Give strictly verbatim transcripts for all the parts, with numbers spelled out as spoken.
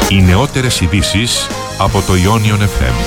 Οι νεότερες ειδήσεις από το Ionion εφ εμ.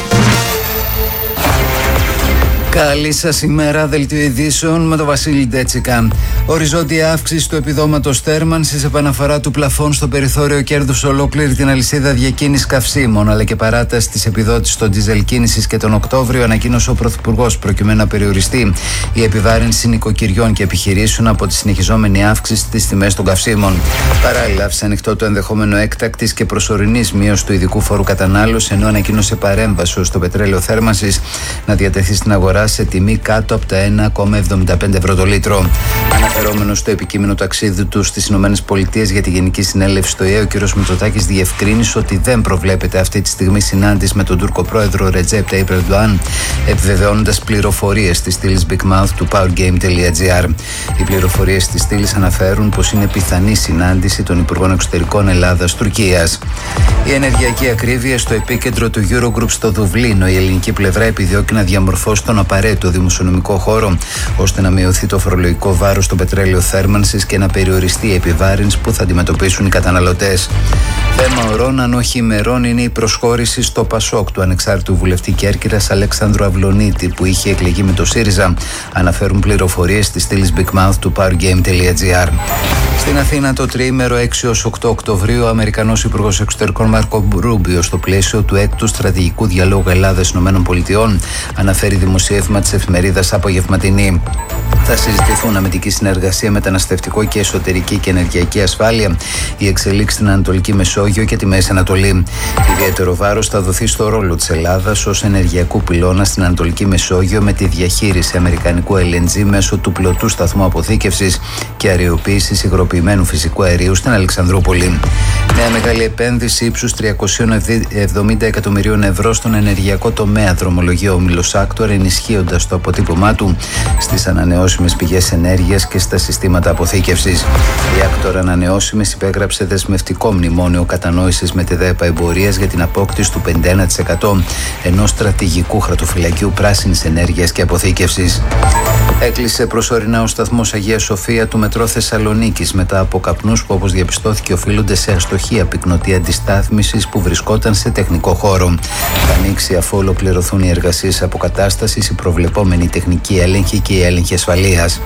Καλή σας ημέρα, δελτίο ειδήσεων με τον Βασίλη Ντέτσικα. Οριζόντια αύξηση του επιδόματος θέρμανσης, επαναφορά του πλαφών στο περιθώριο κέρδους ολόκληρη την αλυσίδα διακίνησης καυσίμων, αλλά και παράταση της επιδότησης των ντίζελ κίνησης και τον Οκτώβριο, ανακοίνωσε ο Πρωθυπουργός προκειμένου να περιοριστεί η επιβάρυνση νοικοκυριών και επιχειρήσεων από τη συνεχιζόμενη αύξηση στις τιμές των καυσίμων. Παράλληλα, άφησε ανοιχτό το ενδεχόμενο έκτακτης και προσωρινής μείωσης του ειδικού φόρου κατανάλωσης, ενώ ανακοίνωσε παρέμβαση στο πετρέλαιο θέρμανσης να διατεθεί στην αγορά σε τιμή κάτω από τα ένα κόμμα εβδομήντα πέντε ευρώ το λίτρο. Αναφερόμενος στο επικείμενο ταξίδι του στις ΗΠΑ για τη Γενική Συνέλευση στο ΙΕ, ο κ. Μητσοτάκης διευκρίνησε ότι δεν προβλέπεται αυτή τη στιγμή συνάντηση με τον Τούρκο πρόεδρο Ρετζέπ Ταϊίπ Ερντοάν, επιβεβαιώνοντας πληροφορίες στη στήλη Big Mouth του powergame.gr. Οι πληροφορίες της στήλης αναφέρουν πως είναι πιθανή συνάντηση των Υπουργών Εξωτερικών Ελλάδας-Τουρκίας. Η ενεργειακή ακρίβεια στο επίκεντρο του Eurogroup στο Δουβλίνο. Η ελληνική πλευρά επιδιώκει να διαμορφώσει τον απαραίτητο δημοσιονομικό χώρο, ώστε να μειωθεί το φορολογικό βάρος στο πετρέλαιο θέρμανσης και να περιοριστεί η επιβάρυνση που θα αντιμετωπίσουν οι καταναλωτές. Θέμα ωρών, αν όχι ημερών, είναι η προσχώρηση στο Πασόκ του ανεξάρτητου βουλευτή Κέρκυρας Αλέξανδρου Αυλονίτη, που είχε εκλεγεί με το ΣΥΡΙΖΑ, αναφέρουν πληροφορίες στη στήλη Big Mouth του powergame.gr. Στην Αθήνα, το τριήμερο έξι έως οκτώ Οκτωβρίου, ο Αμερικανός Υπουργός Εξωτερικών Μάρκο Ρούμπιο, στο πλαίσιο του έκτου στρατηγικού διαλόγου Ελλάδα-ΗΠΑ, αναφέρει δημοσίευμα της εφημερίδας Απογευματινή. Θα συζητηθούν αμυντική συνεργασία, μεταναστευτικό και εσωτερική και ενεργειακή ασφάλεια, η εξελίξη στην Ανατολική Μεσόγειο και τη Μέση Ανατολή. Ιδιαίτερο βάρος θα δοθεί στο ρόλο της Ελλάδας ως ενεργειακού πυλώνα στην Ανατολική Μεσόγειο, με τη διαχείριση αμερικανικού ελ εν τζι μέσω του πλωτού σταθμού αποθήκευσης και αεροποίησης υγροποιημένου φυσικού αερίου στην Αλεξανδρούπολη. Νέα μεγάλη επένδυση ύψους τριακόσια εβδομήντα εκατομμυρίων ευρώ στον ενεργειακό τομέα, δρομολογεί ο όμιλος Άκτορ, ενισχύοντας το αποτύπωμά του στις ανανεώσιμες πηγές ενέργειας και στα συστήματα αποθήκευσης. Η Άκτορ Ανανεώσιμες υπέγραψε δεσμευτικό μνημόνιο κατανόησης με τη ΔΕΠΑ Εμπορίας για την απόκτηση του πενήντα ένα τοις εκατό ενός στρατηγικού χαρτοφυλακίου πράσινης ενέργειας και αποθήκευσης. Έκλεισε προσωρινά ο σταθμός Αγία Σοφία του μετρό Θεσσαλονίκης μετά από καπνούς που, όπως διαπιστώθηκε, οφείλονται σε αστοχία πυκνωτή αντιστάθμισης που βρισκόταν σε τεχνικό χώρο. Θα ανοίξει αφού ολοκληρωθούν οι εργασίες αποκατάστασης, η προβλεπόμενη τεχνική έλεγχη και η έλεγχη ασφαλείας.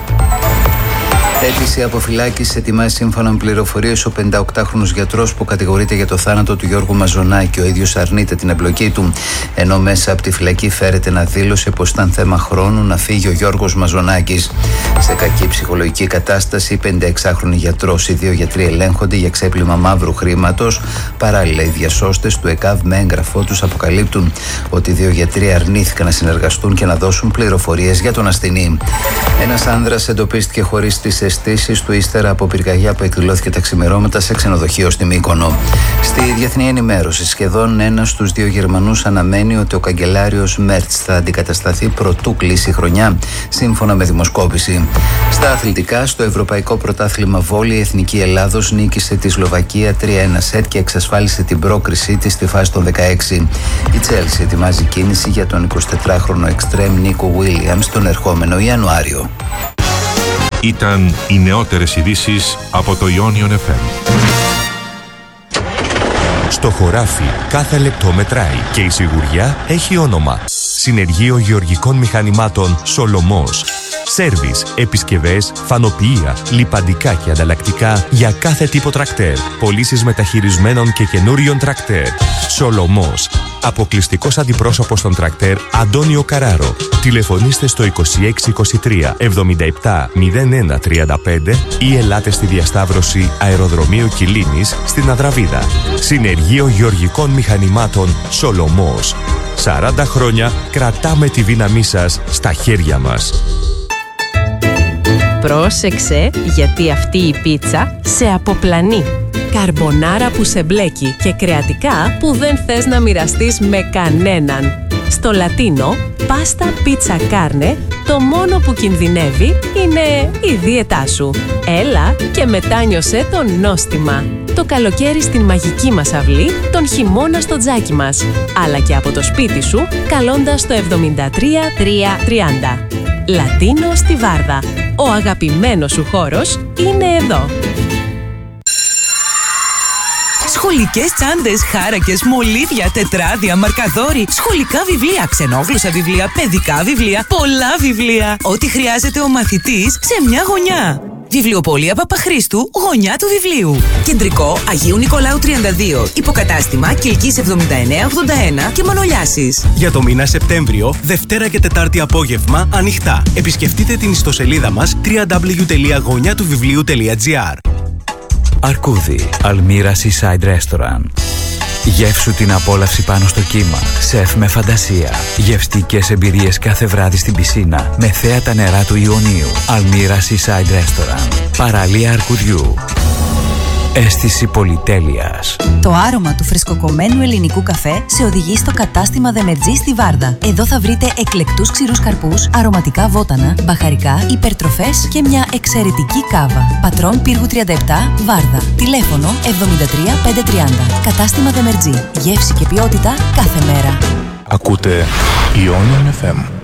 Αίτηση αποφυλάκησης ετοιμάζει σύμφωνα με πληροφορίες ο πενηνταοκτάχρονος γιατρός που κατηγορείται για το θάνατο του Γιώργου Μαζονάκη. Ο ίδιος αρνείται την εμπλοκή του, ενώ μέσα από τη φυλακή φέρεται να δήλωσε πως ήταν θέμα χρόνου να φύγει ο Γιώργος Μαζονάκης. Σε κακή ψυχολογική κατάσταση, πενηνταεξάχρονη γιατρός, οι δύο γιατροί ελέγχονται για ξέπλυμα μαύρου χρήματος. Παράλληλα, οι διασώστες του ΕΚΑΒ με έγγραφό τους αποκαλύπτουν ότι οι δύο γιατροί αρνήθηκαν να συνεργαστούν και να δώσουν πληροφορίες για τον ασθενή. Ένας άνδρας εντοπίστηκε χωρίς τις αισθήσεις του ύστερα από πυρκαγιά που εκδηλώθηκε τα ξημερώματα σε ξενοδοχείο στη Μύκονο. Στη διεθνή ενημέρωση, σχεδόν ένας στους δύο Γερμανούς αναμένει ότι ο καγκελάριος Μέρτς θα αντικατασταθεί προτού κλείσει η χρονιά, σύμφωνα με δημοσκόπηση. Στα αθλητικά, στο Ευρωπαϊκό Πρωτάθλημα Βόλεϊ, η Εθνική Ελλάδος νίκησε τη Σλοβακία τρία ένα σετ και εξασφάλισε την πρόκρισή της στη φάση των δεκαέξι. Η Τσέλσι ετοιμάζει κίνηση για τον εικοσιτετράχρονο εξτρέμ Νίκο Βίλιαμς τον ερχόμενο Ιανουάριο. Ήταν οι νεότερες ειδήσεις από το Ionion εφ εμ. Στο χωράφι κάθε λεπτό μετράει και η σιγουριά έχει όνομα. Συνεργείο Γεωργικών Μηχανημάτων Σολομός. Σέρβις, επισκευές, φανοποιεία, λιπαντικά και ανταλλακτικά για κάθε τύπο τρακτέρ. Πωλήσεις μεταχειρισμένων και καινούριων τρακτέρ. Σολομός. Αποκλειστικός αντιπρόσωπος των τρακτέρ Αντώνιο Καράρο. Τηλεφωνήστε στο είκοσι έξι είκοσι τρία εβδομήντα επτά μηδέν ένα τριάντα πέντε ή ελάτε στη διασταύρωση Αεροδρομίου Κιλίνης στην Αδραβίδα. Συνεργείο Γεωργικών Μηχανημάτων Σολομός. σαράντα χρόνια κρατάμε τη δύναμή σας στα χέρια μας. Πρόσεξε, γιατί αυτή η πίτσα σε αποπλανεί. Καρμπονάρα που σε μπλέκει και κρεατικά που δεν θες να μοιραστείς με κανέναν. Στο Λατίνο, πάστα πίτσα κάρνε, το μόνο που κινδυνεύει είναι η δίαιτά σου. Έλα και μετάνιωσέ το νόστιμα. Το καλοκαίρι στην μαγική μας αυλή, τον χειμώνα στο τζάκι μας. Αλλά και από το σπίτι σου, καλώντας το εβδομήντα τρία τριακόσια τριάντα. Λατίνο στη Βάρδα. Ο αγαπημένος σου χώρος είναι εδώ. Σχολικές τσάντες, χάρακες, μολύβια, τετράδια, μαρκαδόροι, σχολικά βιβλία, ξενόγλωσσα βιβλία, παιδικά βιβλία, πολλά βιβλία. Ό,τι χρειάζεται ο μαθητής σε μια γωνιά. Βιβλιοπωλεία Παπαχρήστου, γωνιά του βιβλίου. Κεντρικό Αγίου Νικολάου τριάντα δύο. Υποκατάστημα Κιλκής εβδομήντα εννέα ογδόντα ένα και Μανολιάσης. Για το μήνα Σεπτέμβριο, Δευτέρα και Τετάρτη απόγευμα, ανοιχτά. Επισκεφτείτε την ιστοσελίδα μας double-u double-u double-u τελεία γωνιά του βιβλίου τελεία τζι άρ. Αρκούδι, Αλμύρα Seaside Restaurant. Γεύσου την απόλαυση πάνω στο κύμα. Σεφ με φαντασία. Γευστικές εμπειρίες κάθε βράδυ στην πισίνα με θέα τα νερά του Ιωνίου. Αλμύρα Seaside Restaurant. Παραλία Αρκουδιού. Αίσθηση πολυτέλειας. Το άρωμα του φρεσκοκομμένου ελληνικού καφέ σε οδηγεί στο κατάστημα Δεμερτζή στη Βάρδα. Εδώ θα βρείτε εκλεκτούς ξηρούς καρπούς, αρωματικά βότανα, μπαχαρικά, υπερτροφές και μια εξαιρετική κάβα. Πατρών Πύργου τριάντα επτά, Βάρδα. Τηλέφωνο εβδομήντα τρία πεντακόσια τριάντα. Κατάστημα Δεμερτζή. Γεύση και ποιότητα κάθε μέρα. Ακούτε Ionian εφ εμ.